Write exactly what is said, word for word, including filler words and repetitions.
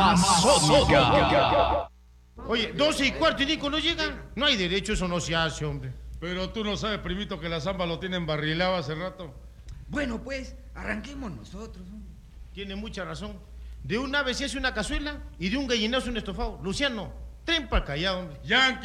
Amazónica. Oye, doce y cuarto y Nico no llegan. No hay derecho, eso no se hace, hombre. Pero tú no sabes, primito, que la zamba lo tienen barrilado hace rato. Bueno, pues, arranquemos nosotros, hombre. Tiene mucha razón. De un ave se hace una cazuela y de un gallinazo un estofado. Luciano, tren para callado, hombre. Yankee.